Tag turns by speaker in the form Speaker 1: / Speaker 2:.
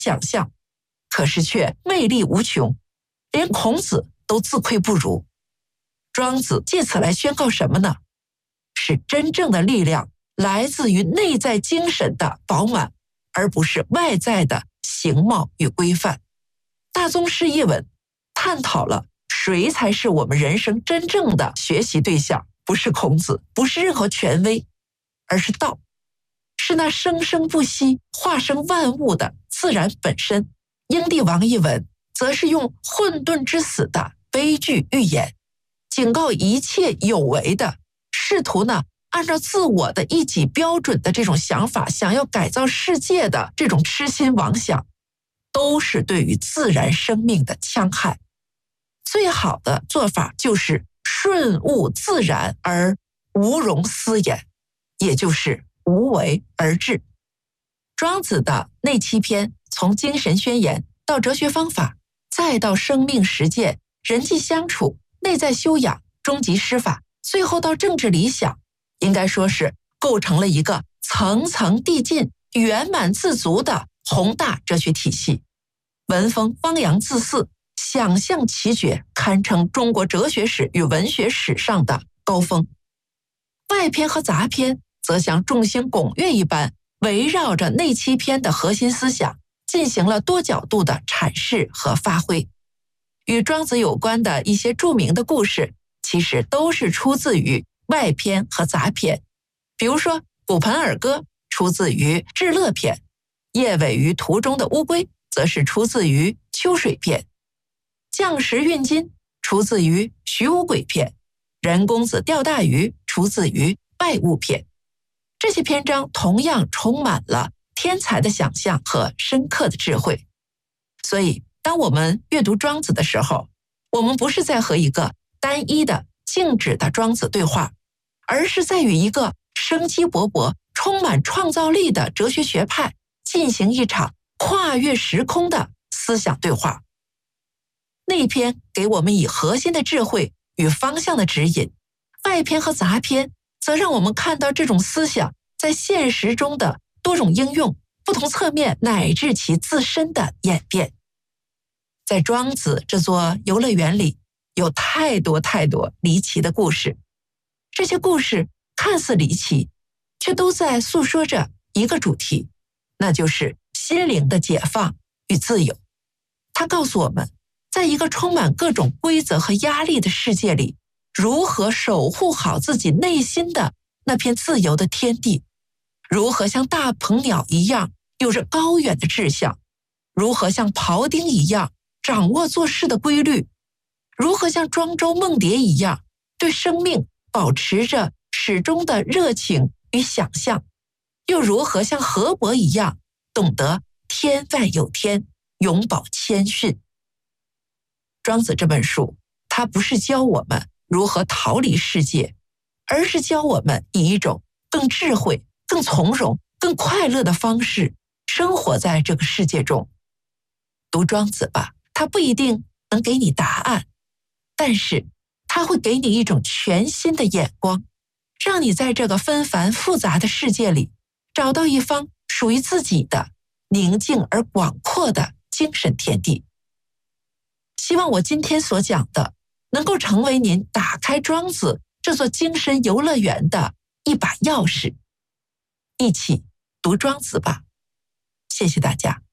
Speaker 1: 想象，可是却魅力无穷，连孔子都自愧不如。庄子借此来宣告什么呢？是真正的力量来自于内在精神的饱满，而不是外在的形貌与规范。大宗师一文探讨了谁才是我们人生真正的学习对象，不是孔子，不是任何权威，而是道，是那生生不息、化生万物的自然本身。英帝王一文则是用混沌之死的悲剧预言，警告一切有为的试图呢按照自我的一己标准的这种想法想要改造世界的这种痴心妄想，都是对于自然生命的戕害。最好的做法就是顺物自然而无容思言，也就是无为而治。庄子的内七篇，从精神宣言到哲学方法，再到生命实践、人际相处、内在修养、终极施法，最后到政治理想，应该说是构成了一个层层递进、圆满自足的宏大哲学体系。文风汪洋恣肆，想象奇绝，堪称中国哲学史与文学史上的高峰。外篇和杂篇则像众星拱月一般，围绕着内七篇的核心思想进行了多角度的阐释和发挥。与庄子有关的一些著名的故事，其实都是出自于外篇和杂篇。比如说骨盆儿歌出自于至乐篇，夜尾于途中的乌龟则是出自于秋水篇，将士运金出自于徐无鬼篇，人公子钓大鱼出自于拜物篇。这些篇章同样充满了天才的想象和深刻的智慧。所以当我们阅读庄子的时候，我们不是在和一个单一的静止的庄子对话，而是在与一个生机勃勃、充满创造力的哲学学派进行一场跨越时空的思想对话。内篇给我们以核心的智慧与方向的指引，外篇和杂篇则让我们看到这种思想在现实中的多种应用、不同侧面乃至其自身的演变。在庄子这座游乐园里，有太多离奇的故事。这些故事看似离奇，却都在诉说着一个主题，那就是心灵的解放与自由。它告诉我们，在一个充满各种规则和压力的世界里，如何守护好自己内心的那片自由的天地，如何像大鹏鸟一样有着高远的志向，如何像庖丁一样掌握做事的规律，如何像庄周梦蝶一样对生命保持着始终的热情与想象，又如何像河伯一样懂得天外有天，永葆谦逊。庄子这本书，它不是教我们如何逃离世界，而是教我们以一种更智慧、更从容、更快乐的方式生活在这个世界中。读庄子吧，它不一定能给你答案，但是它会给你一种全新的眼光，让你在这个纷繁复杂的世界里找到一方属于自己的宁静而广阔的精神天地。希望我今天所讲的能够成为您打开庄子这座精神游乐园的一把钥匙。一起读庄子吧，谢谢大家。